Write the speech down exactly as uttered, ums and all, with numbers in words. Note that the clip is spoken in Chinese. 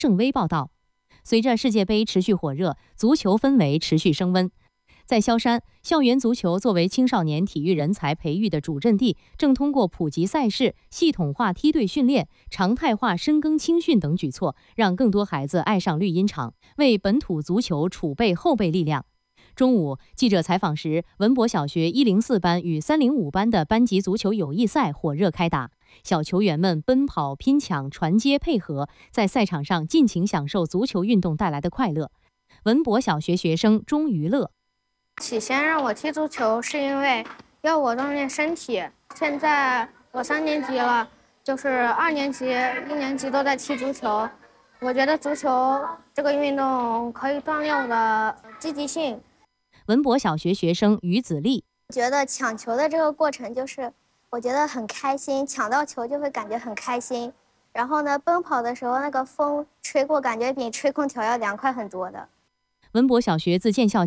郑微报道。随着世界杯持续火热，足球氛围持续升温。在萧山，校园足球作为青少年体育人才培育的主阵地，正通过普及赛事、系统化梯队训练、常态化深耕青训等举措，让更多孩子爱上绿茵场，为本土足球储备后备力量。中午，记者采访时，文博小学一零四班与三零五班的班级足球友谊赛火热开打，小球员们奔跑、拼抢、传接配合，在赛场上尽情享受足球运动带来的快乐。文博小学学生钟于乐。 起先让我踢足球是因为要我锻炼身体，现在我三年级了，就是二年级、一年级都在踢足球。我觉得足球这个运动可以锻炼我的积极性。 文博小学学生于子立觉得抢球的这个过程就是我觉得很开心，抢到球就会感觉很开心。然后呢，奔跑的时候那个风吹过，感觉比吹空调要凉快很多的。 文博小学自建校